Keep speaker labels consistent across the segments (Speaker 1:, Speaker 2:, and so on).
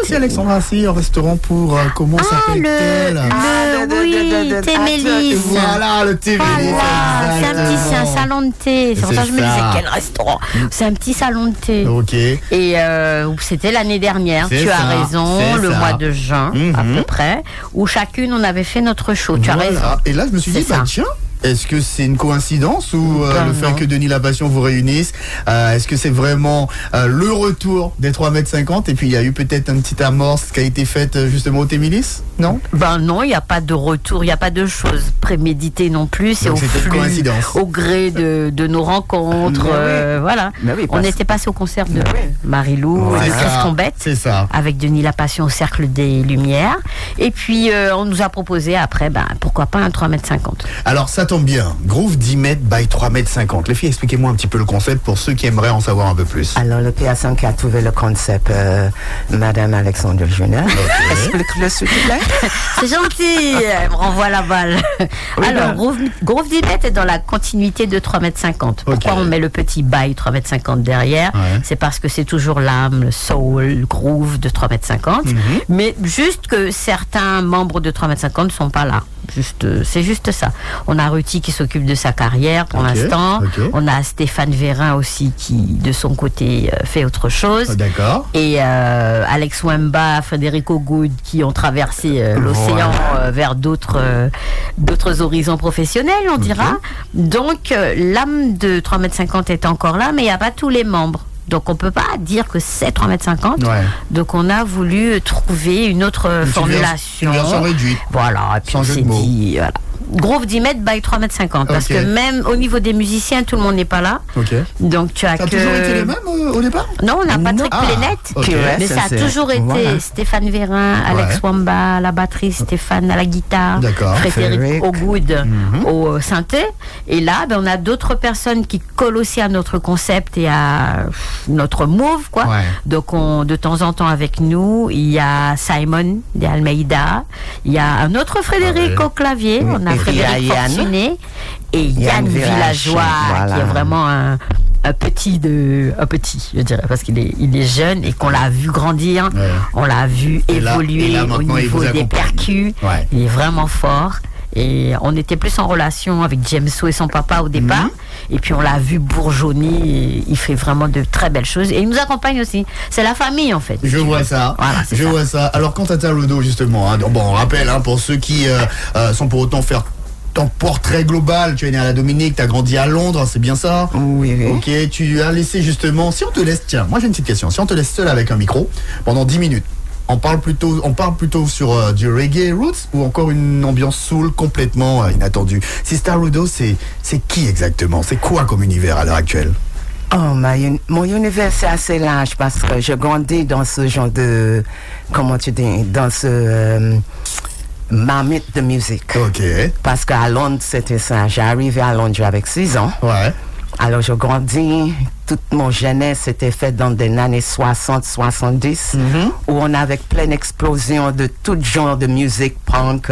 Speaker 1: aussi, Alexandra, assis au restaurant pour comment s'appelle-t-elle
Speaker 2: Oui, thé Mélisse.
Speaker 1: Voilà, le thé Mélisse.
Speaker 2: Voilà, c'est un salon de thé. C'est pour ça que je me disais quel restaurant. C'est un petit salon de thé.
Speaker 1: Ok.
Speaker 2: Et c'était l'année dernière, tu as raison, le mois de juin à peu près, où chacune on avait fait notre show. Tu as raison.
Speaker 1: Et là, je me suis dit, tiens. Est-ce que c'est une coïncidence ou le fait que Denis Lapassion vous réunisse est-ce que c'est vraiment le retour des 3,50 m et puis il y a eu peut-être une petite amorce qui a été faite justement au Témilis? Non?
Speaker 2: Non, il n'y a pas de retour, il n'y a pas de choses préméditées non plus. C'est au flux, au gré de nos rencontres. Voilà. On était passé au concert de Marie-Lou et Chris Combette.
Speaker 1: C'est ça.
Speaker 2: Avec Denis Lapassion au Cercle des Lumières. Et puis on nous a proposé après, pourquoi pas un 3,50 m.
Speaker 1: Alors ça tombe bien. Groove 10 mètres by 3,50 m. Les filles, expliquez-moi un petit peu le concept pour ceux qui aimeraient en savoir un peu plus.
Speaker 3: Alors, le personne qui a trouvé le concept, Madame Alexandre Junior. Explique-le, s'il te plaît.
Speaker 2: C'est gentil. Elle me renvoie la balle. Oui, alors, Groove 10 mètres est dans la continuité de 3,50 m. Pourquoi on met le petit by 3,50 m derrière? C'est parce que c'est toujours l'âme, le soul, le groove de 3,50 m. Mais juste que certains membres de 3,50 m ne sont pas là. C'est juste ça. On a Ruti qui s'occupe de sa carrière pour l'instant. On a Stéphane Vérin aussi qui, de son côté, fait autre chose.
Speaker 1: D'accord.
Speaker 2: Et Alex Wemba, Frédérico Good qui ont traversé l'océan vers d'autres horizons professionnels, on dira. Donc, l'âme de 3,50 m est encore là, mais il n'y a pas tous les membres. Donc on peut pas dire que c'est 3,50 m. Donc on a voulu trouver une autre formulation.
Speaker 1: Une version réduite.
Speaker 2: Voilà, et puis on s'est dit, voilà. Groove 10 mètres by 3,50 m. Parce que même au niveau des musiciens, tout le monde n'est pas là. Donc tu as
Speaker 1: ça a toujours été les mêmes au départ?
Speaker 2: Non, on a Patrick Plénette. Mais ça a toujours été Stéphane Vérin, Alex Wamba à la batterie, Stéphane à la guitare, Frédéric Ogoud au synthé. Et là, on a d'autres personnes qui collent aussi à notre concept et à notre move, quoi. Donc de temps en temps avec nous, il y a Simon de Almeida, il y a un autre Frédéric au clavier, on a Frédéric Fortuné et Yann Villageois qui est vraiment un petit, je dirais, parce qu'il est jeune et qu'on l'a vu grandir, on l'a vu évoluer au niveau des percus, il est vraiment fort. Et on était plus en relation avec James So et son papa au départ. Et puis on l'a vu bourgeonner. Et il fait vraiment de très belles choses. Et il nous accompagne aussi. C'est la famille en fait.
Speaker 1: Je vois ça. Voilà, je vois ça. Alors quant à Tarudo justement, on rappelle pour ceux qui sont pour autant faire ton portrait global, tu es né à la Dominique, tu as grandi à Londres, c'est bien ça?
Speaker 3: Oui.
Speaker 1: Ok, tu as laissé justement, si on te laisse, tiens, moi j'ai une petite question, si on te laisse seul avec un micro pendant 10 minutes, on parle plutôt sur du reggae roots ou encore une ambiance soul complètement inattendue? Sister Rudo, c'est qui exactement? C'est quoi comme univers à l'heure actuelle?
Speaker 3: Mon univers c'est assez large parce que je grandis dans ce genre de, comment tu dis, dans ce marmite de musique. Parce qu'à Londres c'était ça. J'ai arrivé à Londres avec 6 ans. Alors, je grandis, toute mon jeunesse c'était fait dans des années 60-70, où on avait pleine explosion de tout genre de musique, punk,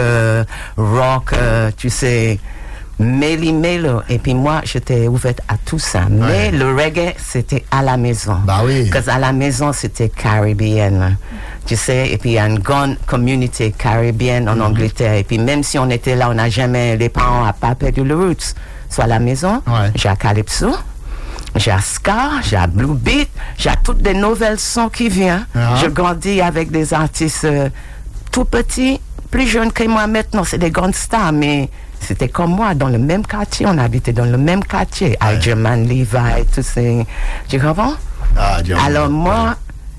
Speaker 3: rock, tu sais, méli-mélo. Et puis moi, j'étais ouverte à tout ça. Mais le reggae, c'était à la maison. Parce qu'à la maison, c'était caribéenne. Tu sais, et puis il y a une grande communauté caribéenne en Angleterre. Et puis même si on était là, on n'a jamais, les parents n'ont pas perdu le roots. Soit à la maison, j'ai à Calypso, j'ai à Ska, j'ai à Blue Beat, j'ai à toutes des nouvelles sons qui viennent. Je grandis avec des artistes tout petits, plus jeunes que moi maintenant, c'est des grandes stars, mais c'était comme moi, dans le même quartier, on habitait dans le même quartier, German Levi, tout ces... Tu comprends? Alors moi,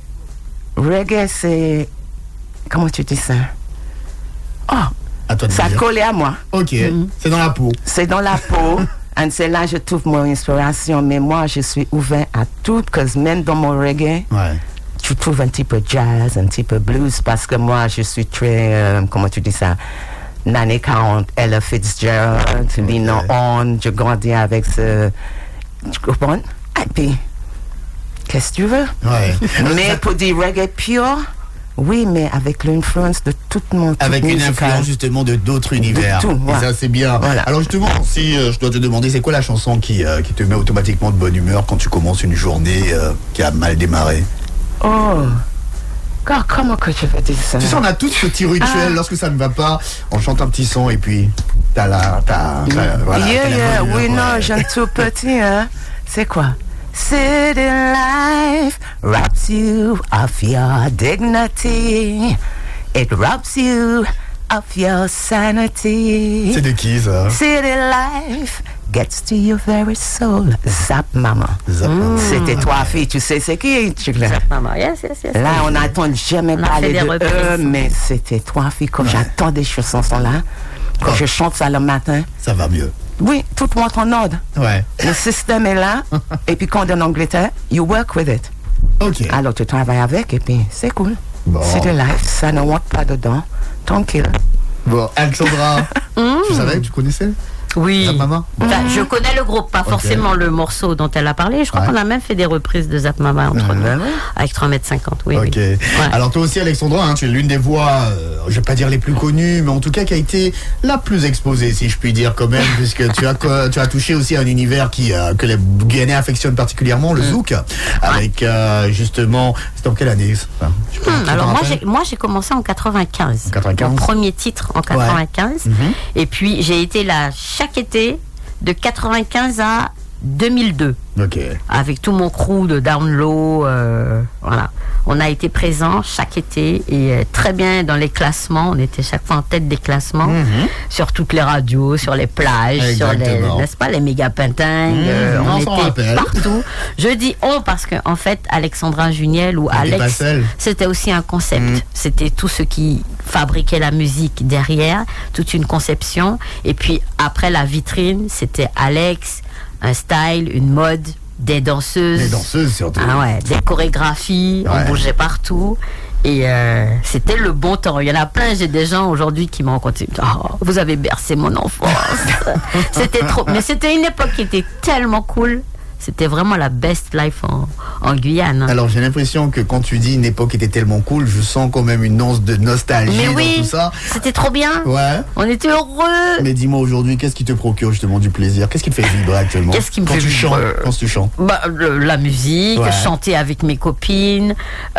Speaker 3: reggae, c'est... Comment tu dis ça? Ça collait à moi.
Speaker 1: C'est dans la peau.
Speaker 3: C'est dans la peau. Et c'est là que je trouve mon inspiration. Mais moi, je suis ouvert à tout. Parce que même dans mon reggae, tu trouves un petit peu jazz, un petit peu blues. Parce que moi, je suis très, comment tu dis ça, l'année 40, Ella Fitzgerald, Lina Horne. Je grandis avec ce... Tu comprends? Et puis, qu'est-ce que tu veux? Mais pour du reggae pure... Oui, mais avec l'influence de tout le monde.
Speaker 1: Avec une influence justement de d'autres univers.
Speaker 3: De tout,
Speaker 1: et ça, c'est bien. Alors justement, si je dois te demander, c'est quoi la chanson qui te met automatiquement de bonne humeur quand tu commences une journée qui a mal démarré?
Speaker 3: Comment que tu veux dire ça?
Speaker 1: Tu sais, on a tous ce petit rituel, lorsque ça ne va pas, on chante un petit son et puis voilà.
Speaker 3: Oui, non, j'aime tout petit, hein. C'est quoi? City life robs you of your dignity. It robs you of your sanity.
Speaker 1: C'est de qui, ça?
Speaker 3: City life gets to your very soul. Zap Mama. C'était toi, fille. Tu sais, c'est qui?
Speaker 2: Zap Mama, yes.
Speaker 3: Là, on n'entend jamais parler de eux, mais c'était toi, fille. Quand j'attendais ces chansons-là, quand je chante ça le matin.
Speaker 1: Ça va mieux.
Speaker 3: Oui, tout monte en ordre.
Speaker 1: Ouais.
Speaker 3: Le système est là. Et puis, quand on est en Angleterre, you work with it.
Speaker 1: OK.
Speaker 3: Alors, tu travailles avec, et puis, c'est cool.
Speaker 1: Bon.
Speaker 3: C'est de life. Ça ne rentre pas dedans. Tranquille.
Speaker 1: Bon, Alexandra, tu savais, tu connaissais?
Speaker 2: Oui.
Speaker 1: Zap Mama?
Speaker 2: Enfin, je connais le groupe, pas forcément le morceau dont elle a parlé. Je crois qu'on a même fait des reprises de Zap Mama entre nous, avec 3,50 m. Oui.
Speaker 1: Ok. Oui. Alors toi aussi, Alexandra, hein, tu es l'une des voix, je vais pas dire les plus connues, mais en tout cas qui a été la plus exposée, si je puis dire quand même, puisque tu as touché aussi un univers que les Guyanais affectionnent particulièrement, le zouk, avec justement, c'était en quelle année ça?
Speaker 2: Alors moi j'ai commencé en 95. Mon premier titre en 95, et puis j'ai été là chaque été de 95 à 2002. Avec tout mon crew de Down Low, voilà. On a été présents chaque été et très bien dans les classements. On était chaque fois en tête des classements sur toutes les radios, sur les plages, sur les, n'est-ce pas, les méga pintins. On était partout. Je dis on parce que en fait, Alexandra Juniel ou Alex, c'était aussi un concept. C'était tout ce qui fabriquait la musique derrière, toute une conception. Et puis après la vitrine, c'était Alex, un style, une mode, des danseuses.
Speaker 1: Des danseuses surtout.
Speaker 2: Ah ouais, des chorégraphies, on bougeait partout. Et c'était le bon temps. Il y en a plein, j'ai des gens aujourd'hui qui m'ont raconté, vous avez bercé mon enfance. C'était trop. Mais c'était une époque qui était tellement cool. C'était vraiment la best life en Guyane.
Speaker 1: Alors j'ai l'impression que quand tu dis une époque était tellement cool, je sens quand même une once de nostalgie dans tout ça.
Speaker 2: C'était trop bien.
Speaker 1: Ouais.
Speaker 2: On était heureux.
Speaker 1: Mais dis-moi aujourd'hui, qu'est-ce qui te procure justement du plaisir? Qu'est-ce qui te fait vibrer actuellement?
Speaker 2: Qu'est-ce qui me fait vibrer
Speaker 1: quand tu chantes?
Speaker 2: La musique, chanter avec mes copines,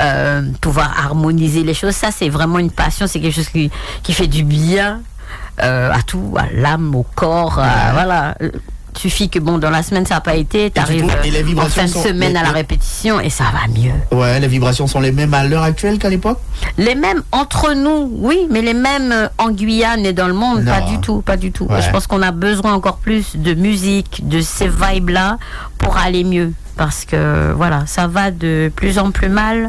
Speaker 2: pouvoir harmoniser les choses. Ça, c'est vraiment une passion. C'est quelque chose qui fait du bien à tout, à l'âme, au corps, voilà. Suffit que dans la semaine ça n'a pas été, t'arrives en fin de semaine à la répétition et ça va mieux.
Speaker 1: Ouais, les vibrations sont les mêmes à l'heure actuelle qu'à l'époque?
Speaker 2: Les mêmes entre nous, oui, mais les mêmes en Guyane et dans le monde, pas du tout. Ouais. Je pense qu'on a besoin encore plus de musique, de ces vibes-là pour aller mieux. Parce que voilà, ça va de plus en plus mal.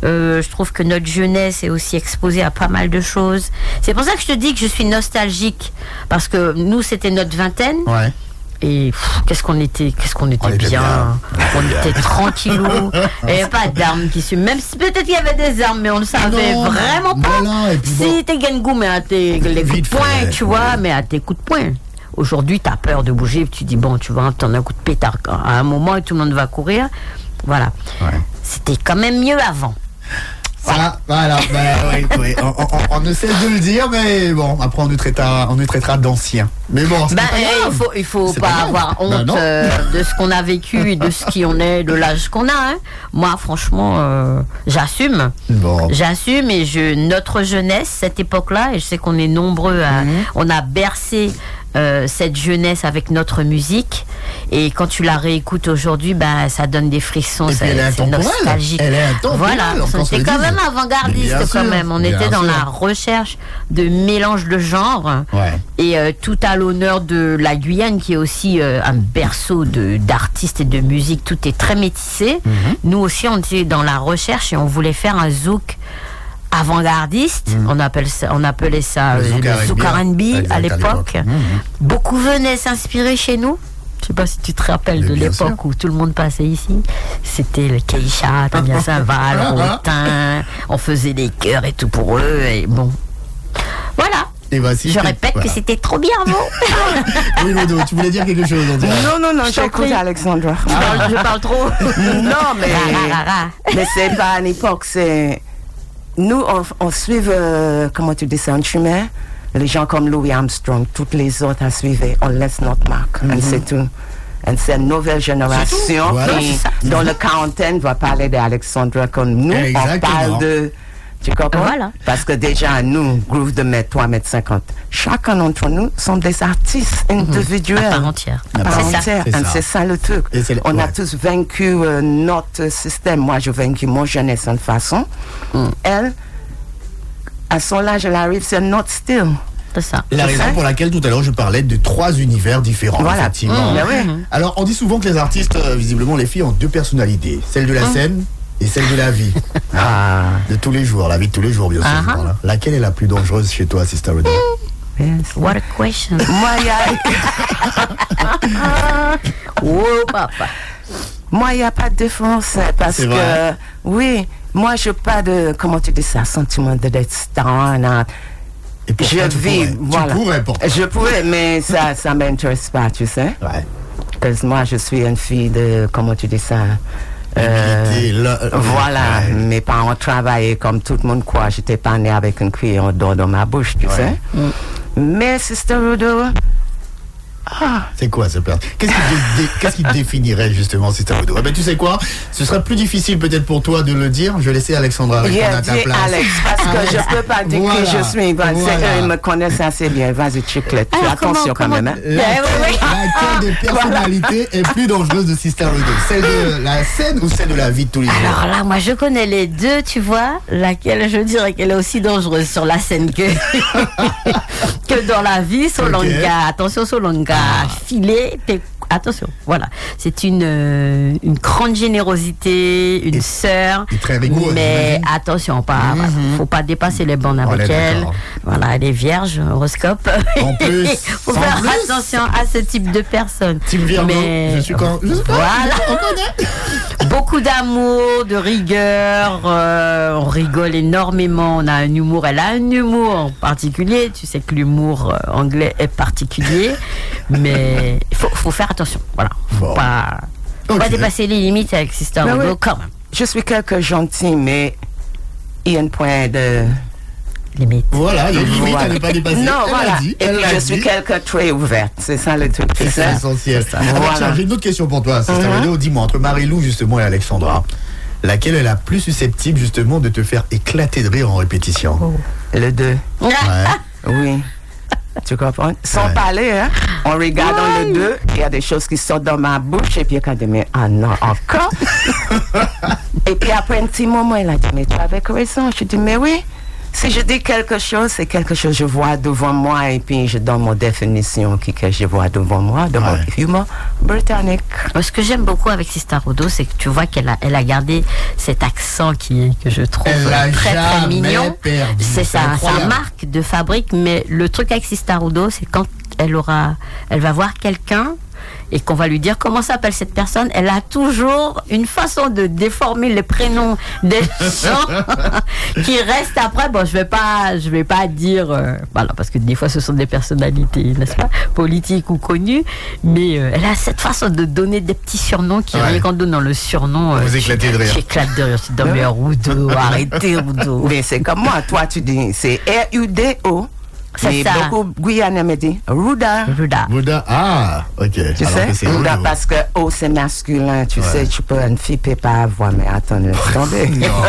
Speaker 2: Je trouve que notre jeunesse est aussi exposée à pas mal de choses. C'est pour ça que je te dis que je suis nostalgique. Parce que nous, c'était notre vingtaine. Et qu'est-ce qu'on était bien. On était tranquillou. Il n'y avait pas d'armes qui se... Même si peut-être il y avait des armes, mais on ne savait vraiment pas. Si t'es gangou, mais à tes coups de poing, tu vois, mais à tes coups de poing. Aujourd'hui, tu as peur de bouger, tu dis, tu vas entendre un coup de pétard à un moment et tout le monde va courir. Voilà. C'était quand même mieux avant.
Speaker 1: Voilà. On essaie de le dire, mais bon, après on nous traitera d'anciens. Mais bon,
Speaker 2: il faut pas avoir honte de ce qu'on a vécu et de ce qui on est, de l'âge qu'on a. Hein. Moi, franchement, j'assume. J'assume et notre jeunesse, cette époque-là, et je sais qu'on est nombreux on a bercé cette jeunesse avec notre musique, et quand tu la réécoutes aujourd'hui, ça donne des frissons, c'est nostalgique.
Speaker 1: Elle est intemporelle.
Speaker 2: Voilà, c'était quand même avant-gardiste quand même. On était dans la recherche de mélange de genres et tout à l'honneur de la Guyane qui est aussi un berceau d'artistes et de musique. Tout est très métissé. Nous aussi, on était dans la recherche et on voulait faire un zouk avant-gardiste, on appelait ça le zouk R&B à l'époque. Beaucoup venaient s'inspirer chez nous. Je sais pas si tu te rappelles de l'époque où tout le monde passait ici. C'était le Keisha, Tania Saint-Val, Rotin, on faisait des chœurs et tout pour eux. Et bon, voilà.
Speaker 1: Et voici
Speaker 2: je répète que c'était trop bien, bon.
Speaker 1: Oui, Modo, tu voulais dire quelque chose?
Speaker 3: Non, j'écoute Alexandra.
Speaker 2: Je parle trop.
Speaker 3: Non, mais c'est pas une époque, c'est... Nous, on suit, comment tu dis ça, un chemin. Les gens comme Louis Armstrong, toutes les autres à suivre, on laisse notre marque. Et c'est tout. Et c'est une nouvelle génération qui, dans la quarantaine, va parler d'Alexandra comme nous. On parle de Tu comprends? Voilà. Parce que déjà, nous, Groove de Mètre, 3,50 m, chacun d'entre nous sommes des artistes individuels. À
Speaker 2: part entière.
Speaker 3: C'est ça le truc. On a tous vaincu notre système. Moi, j'ai vaincu mon jeunesse en façon. Elle, à son âge, elle arrive, c'est notre style.
Speaker 2: C'est ça.
Speaker 1: La raison pour laquelle tout à l'heure je parlais de 3 univers différents. Voilà. Effectivement. Alors, on dit souvent que les artistes, visiblement, les filles ont 2 personnalités. Celle de la scène et celle de la vie. De tous les jours, la vie de tous les jours, bien sûr. Voilà. Laquelle est la plus dangereuse chez toi, Sister Ruda?
Speaker 2: What a question.
Speaker 3: Moi, il n'y a pas de différence parce que, oui, moi, je n'ai pas de, comment tu dis ça, sentiment d'être star. Je vis, voilà. Je pourrais, mais ça ne m'intéresse pas, tu sais. Parce que moi, je suis une fille de, comment tu dis ça, voilà, mes parents travaillaient comme tout le monde croit. J'étais pas née avec une cuillère en dehors dans ma bouche, tu sais. Mais Sister Ruda,
Speaker 1: c'est quoi ce père? Qu'est-ce qui définirait justement Sister Ruda? Ben, tu sais quoi? Ce serait plus difficile peut-être pour toi de le dire. Je vais laisser Alexandra répondre à ta place.
Speaker 3: Alex, parce que je peux pas dire qui je suis. Ils me connaissent assez bien. Vas-y, Chiclette. Attention quand même. Hein?
Speaker 1: Laquelle des personnalités est plus dangereuse de Sister Ruda? Celle de la scène ou celle de la vie de tous les jours?
Speaker 2: Alors là, moi je connais les deux, tu vois. Laquelle je dirais qu'elle est aussi dangereuse sur la scène que dans la vie. Solonga, attention Solonga. Filer, attention, voilà. C'est une grande générosité, une sœur.
Speaker 1: Très rigoureuse.
Speaker 2: Mais attention, faut pas dépasser les bornes avec elle. Voilà, elle est vierge, horoscope.
Speaker 1: En plus,
Speaker 2: faut faire attention à ce type de personne.
Speaker 1: Type Virgo, je suis quand.
Speaker 2: Voilà. Beaucoup d'amour, de rigueur. On rigole énormément. On a un humour. Elle a un humour particulier. Tu sais que l'humour anglais est particulier. Mais il faut faire attention. Voilà. Faut pas dépasser les limites avec Sister Ruda quand même.
Speaker 3: Je suis quelqu'un gentil, mais il y a un point de
Speaker 2: limite.
Speaker 1: Voilà, les limites à ne pas dépasser.
Speaker 3: Non, voilà. Et puis je suis quelqu'un très ouvert. C'est ça le truc.
Speaker 1: C'est essentiel. Tiens, j'ai une autre question pour toi, Sister Ruda. Dis-moi, entre Marie-Lou justement et Alexandra, laquelle est la plus susceptible justement de te faire éclater de rire en répétition?
Speaker 3: Le 2. Oui. Tu comprends? Sans parler, hein? En regardant le 2, il y a des choses qui sortent dans ma bouche et puis il y a mais non, encore? Et puis après un petit moment, il a dit, mais tu avais raison. Je dis, mais oui. Si je dis quelque chose, c'est quelque chose que je vois devant moi et puis je donne mon définition que je vois devant moi, de mon humour britannique.
Speaker 2: Ce que j'aime beaucoup avec Sister Ruda, c'est que tu vois qu'elle a gardé cet accent que je trouve très mignon. C'est sa marque de fabrique, mais le truc avec Sister Ruda, c'est quand elle va voir quelqu'un et qu'on va lui dire comment s'appelle cette personne, elle a toujours une façon de déformer les prénoms des gens qui restent après. Bon, je vais pas dire, voilà, parce que des fois ce sont des personnalités, n'est-ce pas, politiques ou connues, mais elle a cette façon de donner des petits surnoms qui, rien qu'en donnant le surnom,
Speaker 1: vous éclatez de rire.
Speaker 2: J'éclate de rire. Je suis dans mes Ruda, arrêtez Ruda.
Speaker 3: Mais c'est comme moi, toi tu dis, c'est R-U-D-O.
Speaker 2: C'est ça.
Speaker 3: Beaucoup Guyane me dit Ruda.
Speaker 1: Ah, ok.
Speaker 3: Tu sais, Ruda parce que c'est masculin. Tu sais, tu peux une fille peut pas avoir, mais attends, laisse tomber.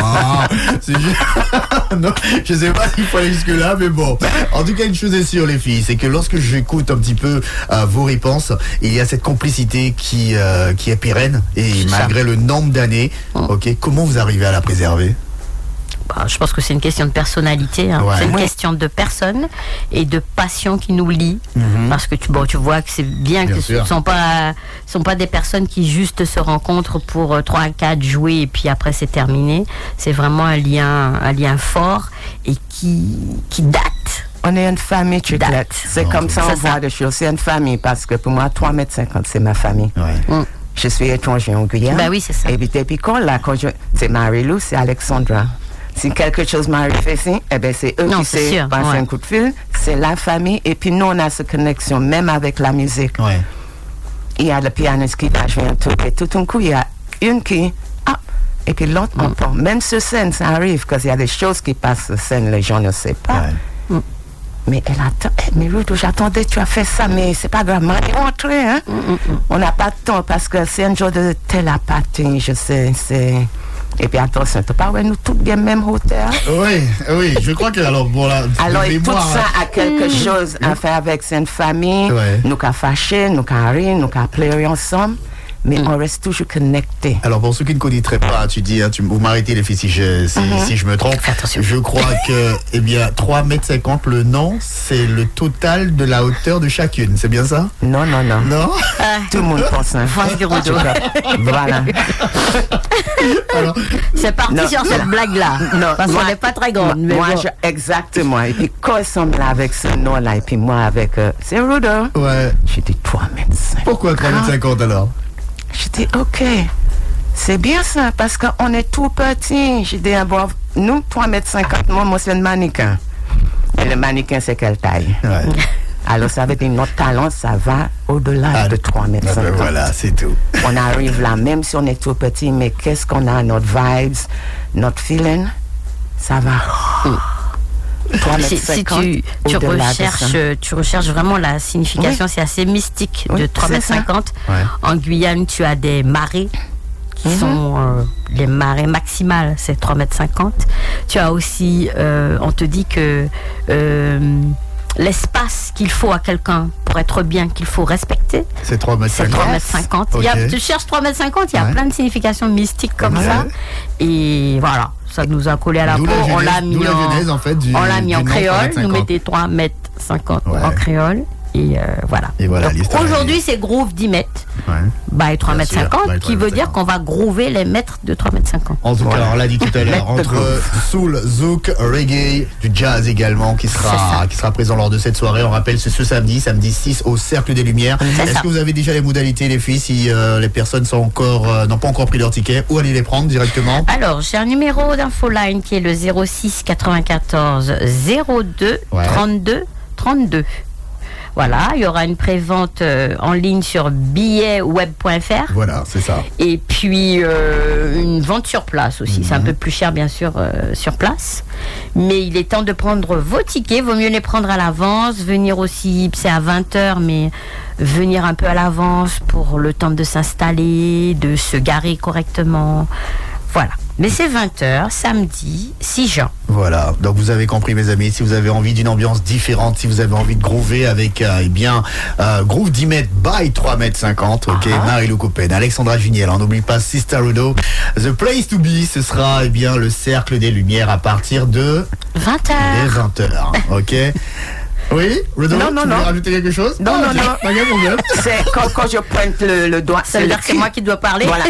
Speaker 1: Non, je sais pas s'il faut aller jusque là, mais bon. En tout cas, une chose est sûre, les filles, c'est que lorsque j'écoute un petit peu vos réponses, il y a cette complicité qui est pérenne et malgré le nombre d'années. Ok, comment vous arrivez à la préserver?
Speaker 2: Je pense que c'est une question de personnalité, c'est une question de personne et de passion qui nous lie, parce que tu vois que c'est bien que ce ne sont pas des personnes qui juste se rencontrent pour 3-4 jouer et puis après c'est terminé. C'est vraiment un lien fort et qui date.
Speaker 3: On est une famille, tu date. C'est comme ça on voit des choses. C'est une famille parce que pour moi 3,50 m c'est ma famille. Je suis étranger en Guyane.
Speaker 2: Ben oui, c'est ça.
Speaker 3: Et puis depuis c'est Marie-Lou, c'est Alexandra. Si quelque chose m'arrive ici, c'est eux qui se passent un coup de fil, c'est la famille, et puis nous on a cette connexion, même avec la musique. Il y a le pianiste qui va jouer un truc, et tout d'un coup il y a une qui, et puis l'autre entend. Même sur scène, ça arrive, parce qu'il y a des choses qui passent sur scène, les gens ne savent pas. Mais elle attend, mais Ruda, j'attendais, tu as fait ça, mais c'est pas grave, on est rentré, hein. On n'a pas de temps, parce que c'est un genre de télépathie, je sais, Et puis attention, tu parles, nous tous bien même hauteur.
Speaker 1: Oui, je crois que alors bon là.
Speaker 3: Alors tout ça a quelque chose à faire avec cette famille. Nous qu'à fâcher, nous qu'à rire, nous qu'à pleurer ensemble. Mais on reste toujours connectés.
Speaker 1: Alors, pour ceux qui ne connaîtraient pas, tu dis, vous m'arrêtez les filles si je me trompe. Je crois que, 3,50 m, le nom, c'est le total de la hauteur de chacune. C'est bien ça?
Speaker 3: Non.
Speaker 1: Non?
Speaker 3: Tout le monde pense. Voilà.
Speaker 2: Alors, c'est parti sur cette blague-là. Non, parce qu'on n'est pas très grande.
Speaker 3: Moi, exactement. Et puis, quand ils sont là avec ce nom-là, et puis moi avec, c'est Rudo.
Speaker 1: Ouais.
Speaker 3: J'ai dit 3,50 m.
Speaker 1: Pourquoi 3,50 m alors?
Speaker 3: Je dis, ok, c'est bien ça, parce qu'on est tout petit. J'ai dit, bon, nous, 3,50 m, moi, c'est le mannequin. Et le mannequin, c'est quelle taille?
Speaker 1: Ouais.
Speaker 3: Alors, ça veut dire, notre talent, ça va au-delà de 3,50 m.
Speaker 1: Voilà, c'est tout.
Speaker 3: On arrive là, même si on est tout petit, mais qu'est-ce qu'on a, notre vibes, notre feeling, ça va.
Speaker 2: Si tu recherches vraiment la signification, c'est assez mystique de 3,50 m. En Guyane, tu as des marées qui sont les marées maximales, c'est 3,50 m. Tu as aussi, on te dit que l'espace qu'il faut à quelqu'un pour être bien, qu'il faut respecter,
Speaker 1: c'est 3,50 m.
Speaker 2: Okay. Tu cherches 3,50 m, il y a plein de significations mystiques comme ça. Et voilà, ça nous a collé à la peau. On l'a mis en créole. Nous mettons 3,50 m en créole. Et voilà. Aujourd'hui, c'est groove 10 mètres. By 3,50 m, qui veut dire qu'on va groover les mètres de 3,50 m.
Speaker 1: En tout cas, on l'a dit tout à l'heure, entre soul, zouk, reggae, du jazz également, qui sera présent lors de cette soirée. On rappelle, c'est ce samedi 6 au Cercle des Lumières. Est-ce que vous avez déjà les modalités, les filles, si les personnes n'ont pas encore pris leur ticket, où aller les prendre directement?
Speaker 2: Alors, j'ai un numéro d'infoline qui est le 06 94 02 32 32. Voilà, il y aura une prévente en ligne sur billetweb.fr.
Speaker 1: Voilà, c'est ça.
Speaker 2: Et puis une vente sur place aussi. C'est un peu plus cher, bien sûr, sur place. Mais il est temps de prendre vos tickets. Vaut mieux les prendre à l'avance. Venir aussi, c'est à 20h, mais venir un peu à l'avance pour le temps de s'installer, de se garer correctement. Voilà. Mais c'est 20h, samedi, 6 juin.
Speaker 1: Voilà, donc vous avez compris mes amis, si vous avez envie d'une ambiance différente, si vous avez envie de groover avec, groove 10 mètres by 3,50 m, ok, Marie-Lou Coppen, Alexandra Juniel, on n'oublie pas Sister Rudo, The Place to Be, ce sera, le Cercle des Lumières à partir de
Speaker 2: 20h.
Speaker 1: Dès 20h, ok. Oui, Rudo, tu veux rajouter quelque chose?
Speaker 3: Non. C'est quand je pointe le doigt.
Speaker 2: Ça veut dire que c'est moi qui dois parler.
Speaker 3: Voilà.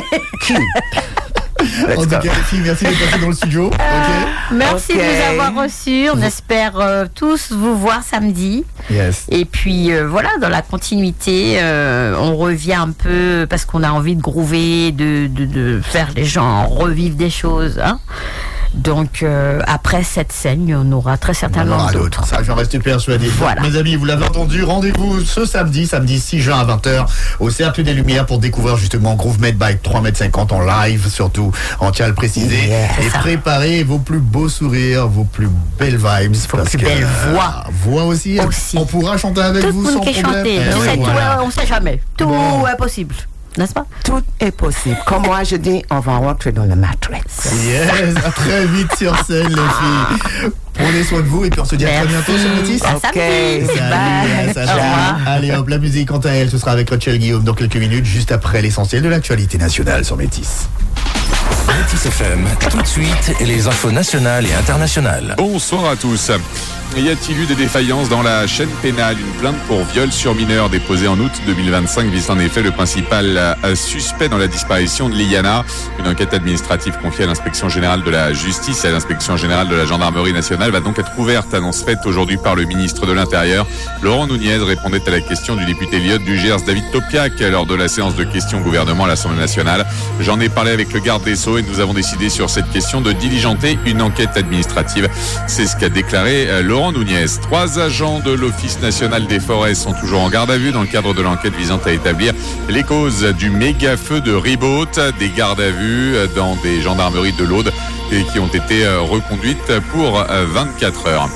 Speaker 1: En tout cas, les filles, merci d'être passées dans le studio.
Speaker 2: Merci de nous avoir reçus. On espère tous vous voir samedi.
Speaker 1: Yes.
Speaker 2: Et puis voilà, dans la continuité, on revient un peu parce qu'on a envie de groover, de faire les gens revivre des choses. Donc après cette scène, il y en aura très certainement d'autres.
Speaker 1: Ça, j'en reste persuadé. Voilà. Mes amis, vous l'avez entendu, rendez-vous ce samedi 6 juin à 20h au Cercle des Lumières pour découvrir justement Groove Made by 3,50 m en live, surtout, on tient à le préciser. Et préparez vos plus beaux sourires, vos plus belles vibes.
Speaker 2: Vos plus belles voix.
Speaker 1: Voix aussi. On pourra chanter avec vous sans problème.
Speaker 2: Chanter. On ne sait jamais. Tout est possible. N'est-ce pas?
Speaker 3: Tout est possible. Comme moi, je dis, on va rentrer dans le Matrix.
Speaker 1: Yes, à très vite sur scène, les filles. Prenez soin de vous et puis on se dit à très bientôt sur Métis.
Speaker 2: Salut.
Speaker 1: Allez hop, la musique quant à elle, ce sera avec Rachel Guillaume dans quelques minutes, juste après l'essentiel de l'actualité nationale sur Métis.
Speaker 4: Métis FM, tout de suite, et les infos nationales et internationales.
Speaker 5: Bonsoir à tous. Y a-t-il eu des défaillances dans la chaîne pénale? Une plainte pour viol sur mineur déposée en août 2025 vise en effet le principal suspect dans la disparition de Liana. Une enquête administrative confiée à l'inspection générale de la justice et à l'inspection générale de la gendarmerie nationale va donc être ouverte. Annonce faite aujourd'hui par le ministre de l'Intérieur. Laurent Nunez répondait à la question du député Lyot du Gers David Topiac lors de la séance de questions au gouvernement à l'Assemblée nationale. J'en ai parlé avec le garde des Sceaux et nous avons décidé sur cette question de diligenter une enquête administrative. C'est ce qu'a déclaré Laurent Nunez. 3 agents de l'Office national des forêts sont toujours en garde à vue dans le cadre de l'enquête visant à établir les causes du méga feu de Ribaute. Des gardes à vue dans des gendarmeries de l'Aude et qui ont été reconduites pour 24 heures.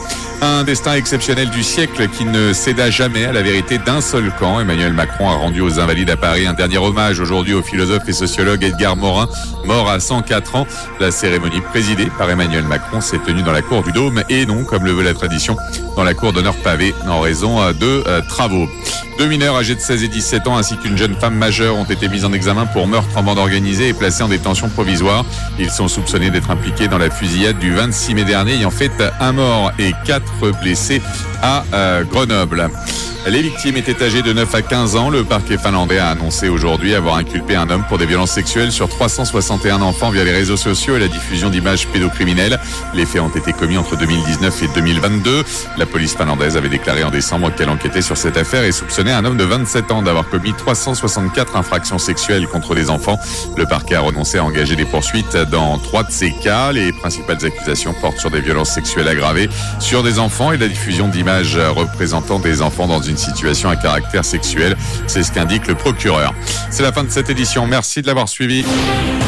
Speaker 5: Un destin exceptionnel du siècle qui ne céda jamais à la vérité d'un seul camp. Emmanuel Macron a rendu aux Invalides à Paris un dernier hommage aujourd'hui au philosophe et sociologue Edgar Morin, mort à 104 ans. La cérémonie présidée par Emmanuel Macron s'est tenue dans la cour du Dôme et non, comme le veut la tradition, dans la cour d'honneur pavée en raison de travaux. 2 mineurs âgés de 16 et 17 ans ainsi qu'une jeune femme majeure ont été mis en examen pour meurtre en bande organisée et placés en détention provisoire. Ils sont soupçonnés d'être impliqués dans la fusillade du 26 mai dernier ayant fait un mort et 4 blessés à Grenoble. Les victimes étaient âgées de 9 à 15 ans. Le parquet finlandais a annoncé aujourd'hui avoir inculpé un homme pour des violences sexuelles sur 361 enfants via les réseaux sociaux et la diffusion d'images pédocriminelles. Les faits ont été commis entre 2019 et 2022. La police finlandaise avait déclaré en décembre qu'elle enquêtait sur cette affaire et soupçonnait un homme de 27 ans d'avoir commis 364 infractions sexuelles contre des enfants. Le parquet a renoncé à engager des poursuites dans 3 de ces cas. Les principales accusations portent sur des violences sexuelles aggravées sur des enfants et la diffusion d'images représentant des enfants dans une situation à caractère sexuel. C'est ce qu'indique le procureur. C'est la fin de cette édition. Merci de l'avoir suivi.